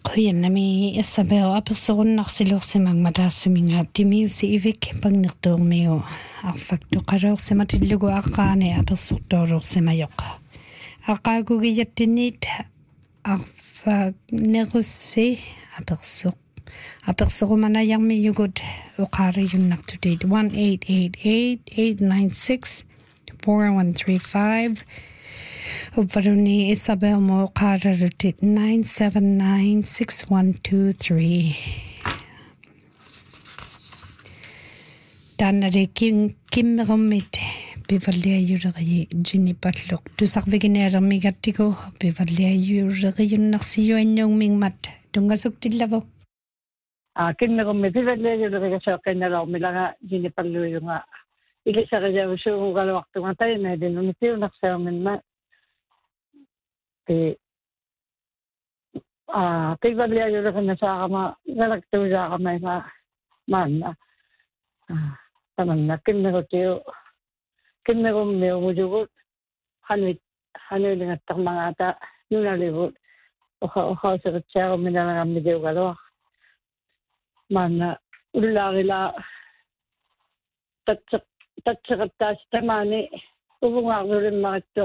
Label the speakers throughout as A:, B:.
A: Quyanami Isabel apersorunarsilorsimang mataassimingaat timiusiivik pagnertuurmiu arfaktoqaluorsimatillugu aqqaani apersortoorluorsimajoq aqaagugiyattinniit arfanerussi apersorumanayarmiyugut uqaariyunnartutiit 1-888-896-4135 Uvaruni Isabel mo qararutit 979-6123. Tanari kimmerumit bivalliajureri Jinipalluq tusarvigineermigattiko bivalliajureriunnarsiuannuungmingmat tungasuktillavu.
B: Kimmerummi bivalliajurerigasoqqinnaluarmilaga Jinipalluujunga ilisarijavusuugugaluartunga taimaadinunitiunarsaamimma pivalliajurerinnasaaqama galaktuusaaqamaima maanna tamanna kimmerummiumujugut hanuilingattarmangaata nunalivut uqausiqitsiaruminalagammidiugaluaq maanna ullaarila tatseqattaasitamaani uvungaarnulimmarittu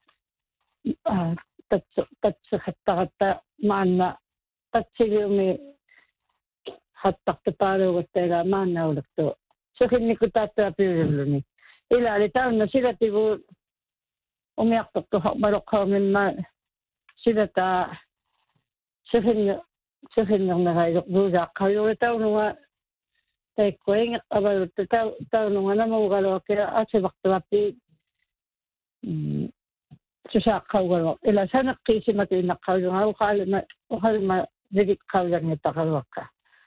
B: tatseqattaqatta maanna tatsigiumi hattaqtupaaluugattaila maannaulaktu suqinnikutaattuapiululluni ilaali taunna silatigu umiartortu maloqqaumimma silataa suqinnernerailuq duusaaqqaviuri taununga taikkuinga abalutta taununga namuugaluakila asivaqtuappi susaqqaugaluaq ila saneqqiisimatuinnaqqaulunga uqalima vigitqaulangittaqaluaqqa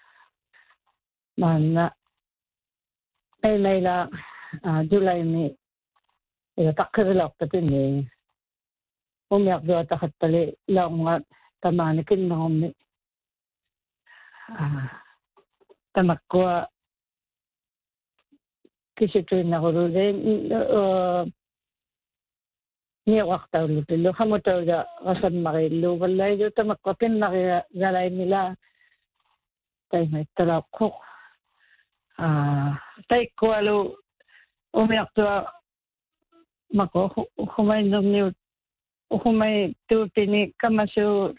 B: maanna meila julaimi ila taqqirilaortatinni umiartuataqattali launga tamaani kinnerummi tamakkua kisituinnarululiin niuqartaullutillu hamutauga qasammarillu vallailu tamakkua kinnaria galaimila taimaittalaaqquq taikkualu umiartua mako humainnurniut humai tuutini kamasuu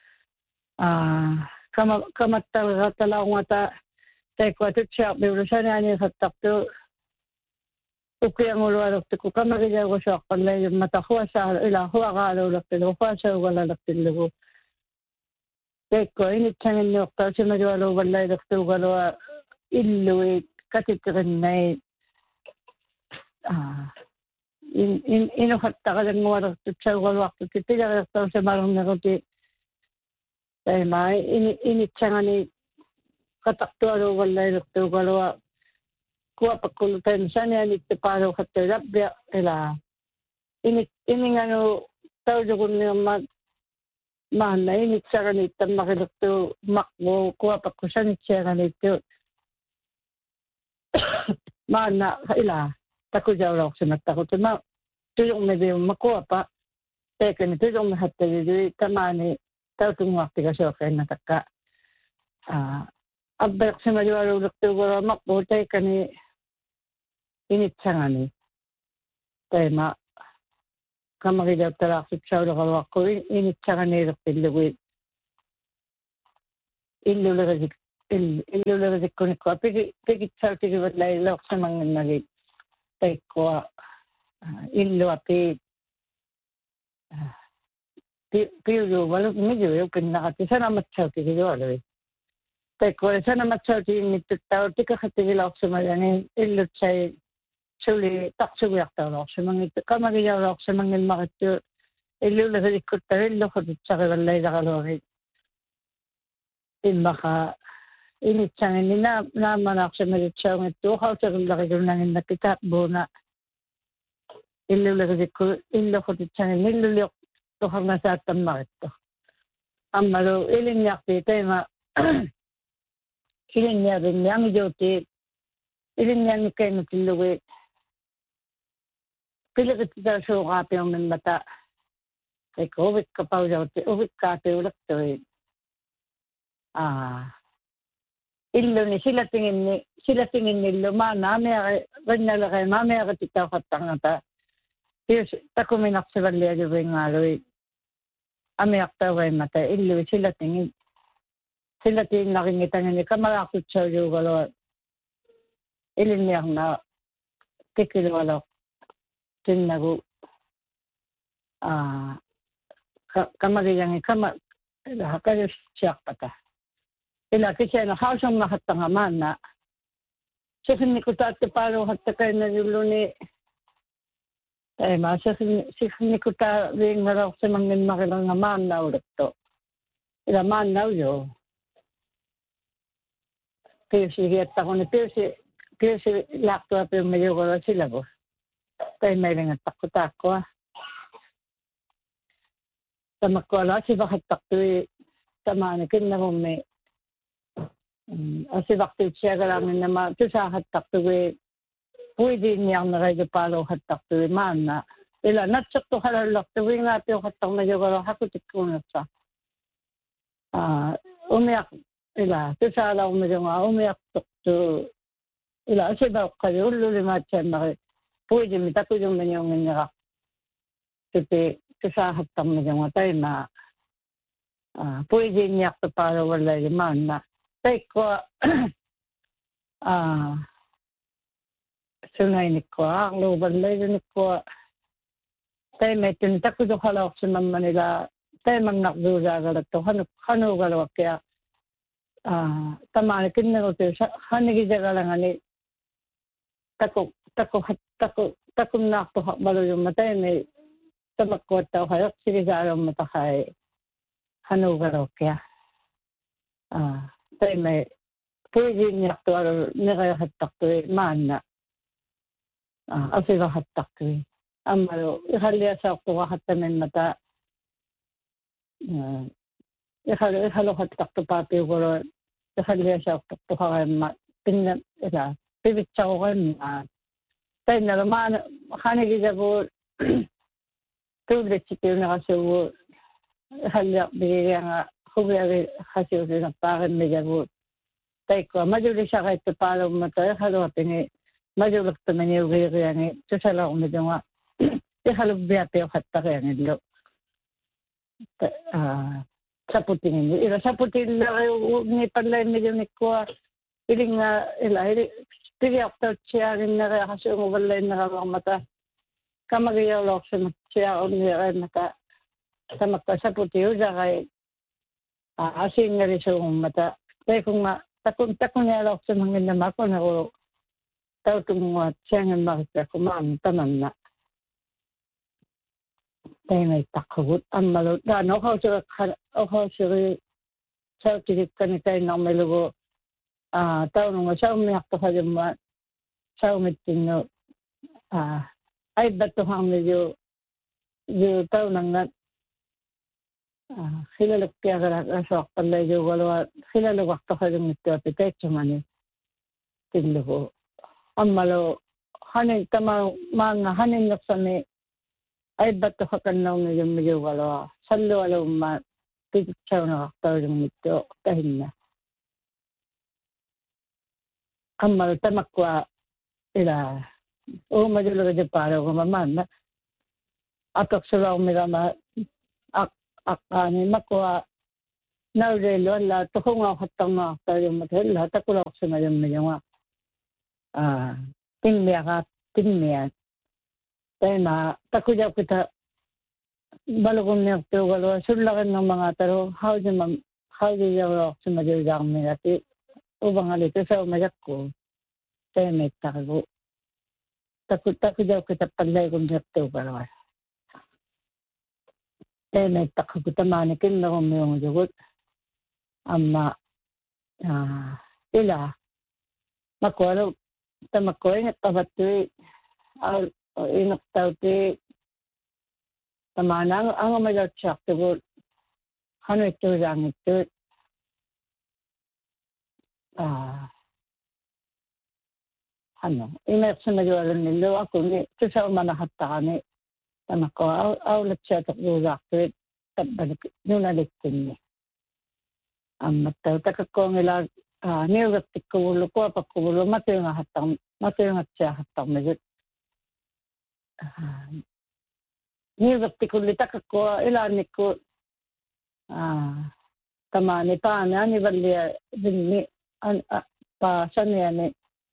B: kamattalgatalaungata taikkuatutsiarpiulusanianiqattartu ukiangulualuktiku kamarijagusuaqqallaiyummata huasaa ila huaqaaluulaqtilu huasaugalalaqtillugu taikku initsanginniuqtausimalualu vallailaqtuugalua illuit katitirinnai inuhattaqalangualertutsaugaluartuti pilariartausimalunneruti taimai initsangani qataqtualu vallailaqtuugalua kuapakkullu taimsanianittipaaluuqattulappia ila ininganu taujugunniumma maanna initsaganiittammaqilertu maqmu kuapakkusanitsiaganittu maanna ila takujaulauqsimattaqutima tuyuqmidiumma kuapa taikani tuyuqmihattajujui tamaani tautunguartigasuoqqiinnatakka abbeqsimajualuulertuugulua maqmu taikani initsangani taima kamarijautalaaqsitsauleqaluaqqu initsanganiilertillugui illulerisikunikua pikitsautigivallaileoqsimanginnagi taikkua illuapi piuluuvalu mijuyu pinnaqati sanamatsautigilualui taikkua sanamatsautiginnittuttau tikaqatigilaoqsimayani illutsai suli taqsugiartaulaoqsimangittu kamarijaulaoqsimangilmaqittu illulerisikuttau illuqutitsaqivallaileqaluari immaqa initsanginni naamanaaqsimalutsaungittu uqauterillaqigunanginnakki taapbuuna illulerisikku illuqutitsanginni illuliuq tuqarnasaattammarittu ammalu ilinniarti taima ilinniarinni angijuuti ilinniannikkainnutillugi piliqititaasuuqaapiumimmata uvikkapaujarti uvikkaapiuleqtui Illuni sila tingin nillo maana rinnalere maamere titauqattangata pius takuminarsivallialuvi ngaalui amiartauimmata illui sila tiinnaringitangani kamalaartutsauluugalua ilinniarna tikilualo tinnagu kamaliyangi kajussiarpata ila kisena hausummahattanga maanna siqinnikutaattipaaluuhattakainnajulluni taima siqinnikuttaa viingalarsimanginmarilanga maannauletto ila maannaujo piusigiattaquni piusi laaqtuapiummajugolo silagu taimailingattaqqutaakkua tamakkuala asivaqattaqtui tamaani kinnagummi asivaqtiutsiagalarninnama tusaahattaqtugi puidiinniarneraiupaaluuhattaqtugi maanna ila natsertuhalallartugiingaapiuqattarmajugolo hakutikkuunersa umiaq ila tusaalarmajunga umiartortu ila asivauqqali ullulimaatsiannari puidimmi takujummiñuunginniqa tupi tusaahattarmajunga taima puidiinniartupaaluvallaili maanna taikkua sunainikua aarluuvallailunikua taimaituni takutuhalaorsimammanila taimannarduulaagalatu hanuugaluakkia tamaani kinnagutu hanigijagalangani takunnaartuhaqmalujumma taimi tamakkuattauhajoqsigisaalummataqai hanuugaluakkia taimai puidiinniartualu niqajahattartui maanna asivahattartui ammalu ihalliasaortuqahattamimmata ihaluhattartupaapiugulu ihalliasaortortuqarimma pinna ila pivitsaruqimma tainnalu maana hanigijagu tuulitsipiunerasugu ihalliarpigianga huviagi hasiusinerpaarimmijagu taikkua majulisaqaittupaalummata ihaluapini majuluktamaniugiiriani tusalarumijunga ihalubbiapiuqattarianillu saputingini ila saputillariugnipallaimmijunikkua ilinga ila piliartautsiaaginneriaqasuunguvallainneralormata kamagiyaulorsimatsiaunnierimmata tamakka saputiusarai asiingerisuugummata taikunga takunialorsimanginnamakuneru tautunguat sianginmarittakku maam tamanna taimaittaqqagut ammalu taana ohausiri sautigikkani tainnermilugu taununga saummiartoqajumma saumittinnu aibbattuharniju taunangat hilalukkiagalasuarpallaijuugalua hilalugartoqajummittuapi taitsumani tillugu ammalu hanin maanga haninnersami aibbattuhaqannaungijummijugaloa sallualumma pititsaunerartaujummittu tahinna ammalu tamakkua ila uumajulugajupaaluguma maanna atoqsulaumigama aqqaani makkua nauleilu alla tuhungauqattarnaartaujummat illa takulorsimajummijuga timmiat taima takujaukita balugunniartuugalua sullaqinnermangataru haujijauloorsimajuljaarmigati uvangalitu saumajakku taimaittaqigu takujaukita pallaigunniartuugalua taimaittaqigu tamaani kinnerummiungujugut amma ila makkualu tamakkuingeqqapattui inertauti tamaana angamajatsiartugut hanuittuusaangittut hanno imersimajualunillu akuni tusaumanahattaqani tamakkua aulatsiatoqjuusaartuit tabbalik nunalikkinni Ammatta takakkoongila niugattikkuullu kuapakkuullu matuungatsiahattarmigut niugattikulli takakkua ilaannikku tamaani paanaani vallia vinni paasaniani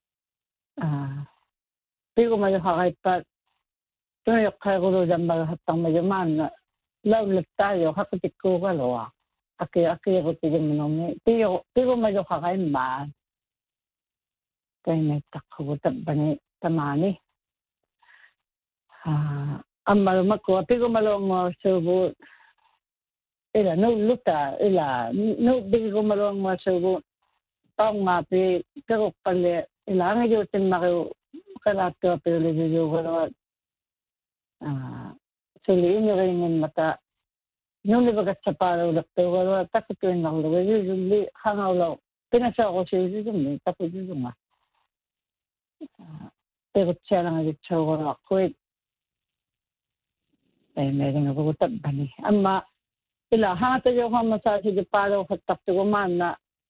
B: pigumayu haqaippa tunuyoqqaiguluusammaguhattarmigu maanna laulluttaayo haqutikkuugalua akiirutigiminumi pigumayu haqaimmaa tainaittaqqagu tabbani tamaani ammalumakkua pigumaluanguarsuugu ila nulluta ila bigumaluanguarsuugu taungaapi peruqqalli ila angijuutimmaqiu kalaattuapiulujujugalawa suliiniriingimmata nunivagatsapaaluulertuugalawa takutuinnarlugu yujulli hangaulau pinasaaqusiujujummi takujujunga perutsialangajutsuugalaaqquit taimeeringavugu tabbani amma ila haatajohammasaasigi paaluuqattartugu maanna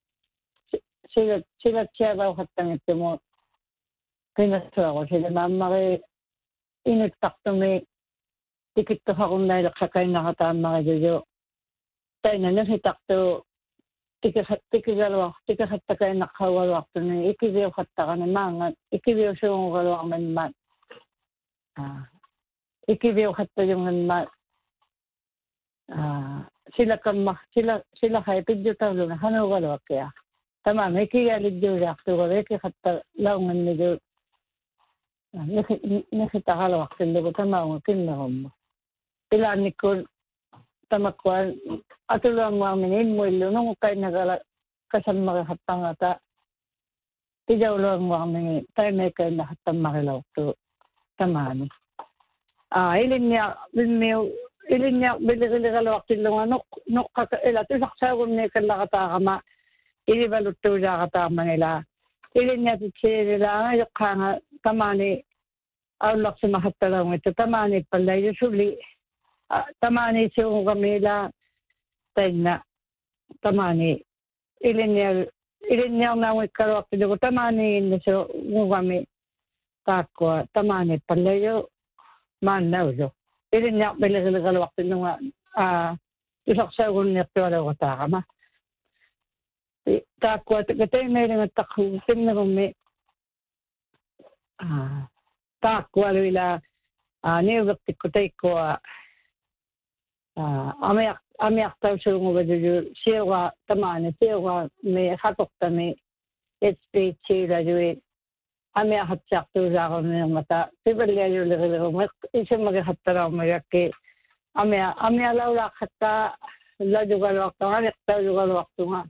B: silatsialauqattangittumu pinasaaqusiga maammari inuttartumi tikittuhaqunnaileqqakainnarataammarijuju tainanirhitartu tikikattakainnaqqaugaluartuni ikiviuqattaqani maanga ikiviusuungugaluarmanmaat ikiviuqattajunganmaat silaqai pidjutarluna hanuugaluakkia tamaama ikigalijjuuliartugalu ikikatta launganniju nihitaqaluartillugu tamaunga kinnerummu ilaannikkun tamakkuan atuluanguarmini immuillu nunguqainnagala kasammarihattangata tijauluanguarmini taimeikainnahattammarilortu tamaani ilinniaq bilirigaluartillunga noqqaka ila tusaqsaagunni kallaqataaqama ilivaluttuusaaqataarmangila ilinniatitsiililaanga yoqqaanga tamaani aullarsimahattalaungittu tamaani pallaijusuli tamaani siungamila tainna tamaani ilinniarnaungikkaluartillugu tamaani innisuungami taakkua tamaani pallaiju maannaulu ilinniaq bilirigaluartillunga tusaqsaagunniartualuuqataaqama taakkua takataimeelingattaqqugu kinnerummi taakkualu ila niugertikku taikkua amiartausuunguvajuju siuga tamaani siuga mi haqortami HPT-lajui amiahatsiartuusaaqorninermata pivalliajulerileruma isumagihattalaumajakki amialaulaaqhattaa lajugaluartunga aniqtaujugaluartunga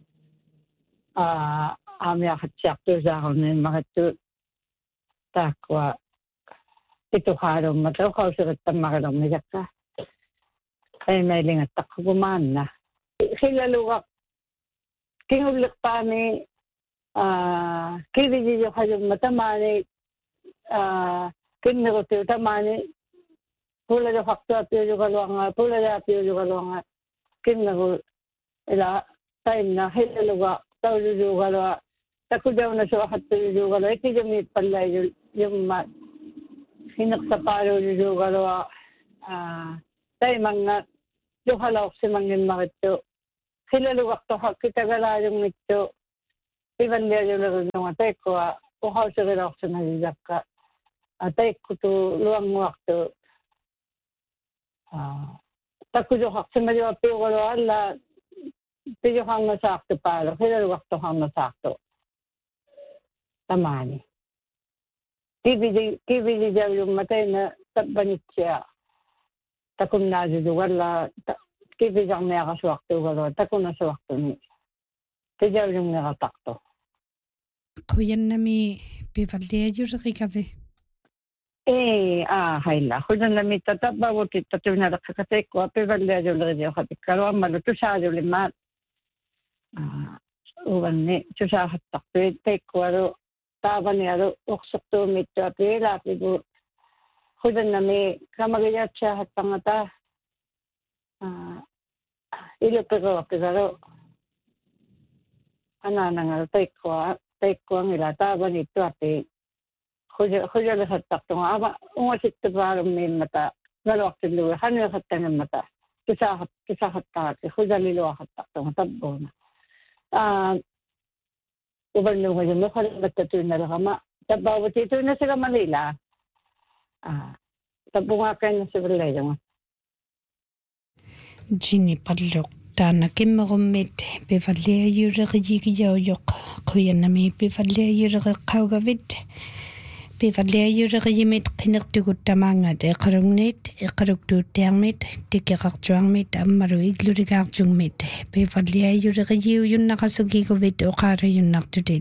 B: amiahatsiartuusaaqorninermagattu taakkua ituqaalummata uqausirittammarilormijakka aimailingattaqqugu maanna hilaluga kingulliqpaami kivijijuqajumma tamaani kinnirutiu tamaani pulajoqartuapiujugaluanga pulajaapiujugaluanga kinniru ila tainna hilaluga taujujugalua takujaunasuaqattuyujugalua ikijumi pallaiju yumma hineqsapaaluujujugalua taimanga juhalauqsimangimmarittu hilalugartoqakkitagalaajungittu pivalliajulerinunga taikkua uqausirilauqsimagijakka taikkutu luanguartu takkujoqarsimajuapiugalua alla pijoqangasaartu paalu hilalugartoqangasaartu tamaani kivijijavjumma taina tabbanitsia takunnaajujugalла kivijarniaqasuartuugalua takunasuartuni tijavjungerataqtu
A: Kuyannami pivalliajurriqikavi
B: hailla kuyannami tatabbavutit tatunaleqqakataikkua pivalliajulleriliuqatikkaluammalu tusaajulimmaat uvanni tusaahattartuit taikkualu taavanialu uqsertuumittuapi ilaapigu kuyannami kamagijatsiahattangata ilupiruapigalu ananangal taikwa ngila taban itu ati khuja le hatak to aba ungasit tabaram min mata ngalwak tilu hanil hatangan mata kisah hatak khuja lilo hatak to tabona uban lu ngayon mo mata tu na kama tabawati tu na sila Manila tabungakan sa Belay
A: Jini pallok tana kimmerummit befallia yurigijigijawjok kuyanami befallia yurigqawgavit befallia yurigimit qinirtuguttamangad eqarugnit eqaruktuuttiarmit tikiqartuarmit ammaru iglurigaarjungmit befallia yurigijiujunnaqasugiguvit oqaarayunnartutit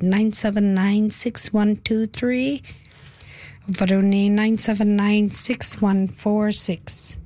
A: 9796123 Varuni 9796146